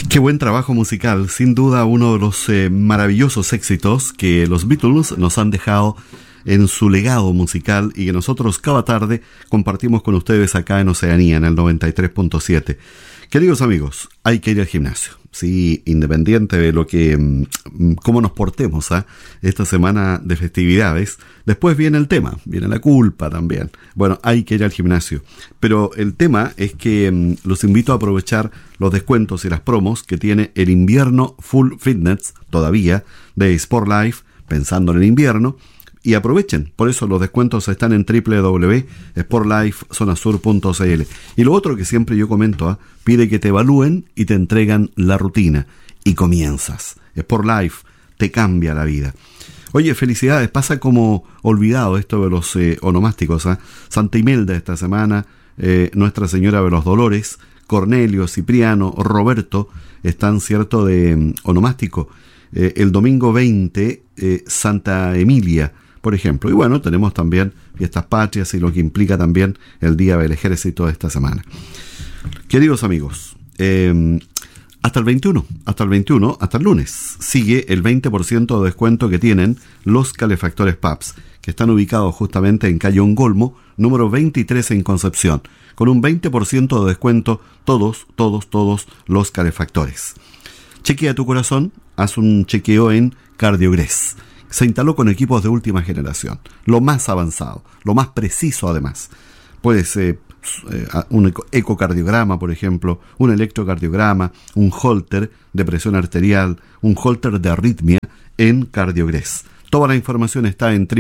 Qué buen trabajo musical, sin duda uno de los maravillosos éxitos que los Beatles nos han dejado en su legado musical y que nosotros cada tarde compartimos con ustedes acá en Oceanía, en el 93.7. Queridos amigos, hay que ir al gimnasio, sí, independiente de lo que, cómo nos portemos esta semana de festividades. Después viene el tema, viene la culpa también. Bueno, hay que ir al gimnasio, pero el tema es que los invito a aprovechar los descuentos y las promos que tiene el invierno Full Fitness todavía de Sport Life, pensando en el invierno. Y aprovechen, por eso los descuentos están en www.sportlifezonasur.cl. Y lo otro que siempre yo comento, pide que te evalúen y te entregan la rutina. Y comienzas. Sport Life te cambia la vida. Oye, felicidades, pasa como olvidado esto de los onomásticos. Santa Imelda esta semana, Nuestra Señora de los Dolores, Cornelio, Cipriano, Roberto, están cierto de onomástico. El domingo 20, Santa Emilia, por ejemplo. Y bueno, tenemos también fiestas patrias y lo que implica también el Día del Ejército de esta semana. Queridos amigos, hasta el 21, hasta el lunes, sigue el 20% de descuento que tienen los calefactores PAPS, que están ubicados justamente en calle Ongolmo, número 23 en Concepción, con un 20% de descuento todos los calefactores. Chequea tu corazón, haz un chequeo en Cardiogrés. Se instaló con equipos de última generación, lo más avanzado, lo más preciso además. Puede ser un ecocardiograma, por ejemplo, un electrocardiograma, un holter de presión arterial, un holter de arritmia en Cardiogrés. Toda la información está en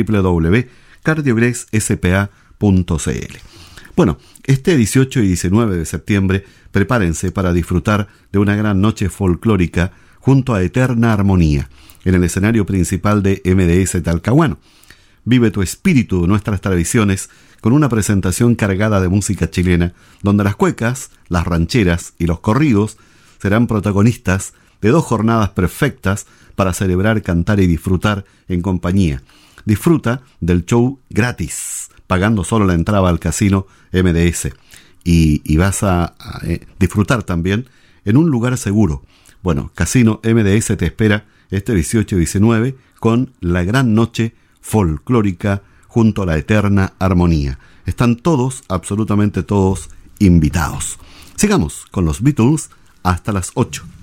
www.cardiogresspa.cl. Bueno, este 18 y 19 de septiembre, prepárense para disfrutar de una gran noche folclórica junto a Eterna Armonía, en el escenario principal de MDS Talcahuano. Vive tu espíritu de nuestras tradiciones con una presentación cargada de música chilena, donde las cuecas, las rancheras y los corridos serán protagonistas de 2 jornadas perfectas para celebrar, cantar y disfrutar en compañía. Disfruta del show gratis, pagando solo la entrada al casino MDS. Y vas a disfrutar también en un lugar seguro. Bueno, Casino MDS te espera este 18 y 19 con la gran noche folclórica junto a la Eterna Armonía. Están todos, absolutamente todos, invitados. Sigamos con los Beatles hasta las 8.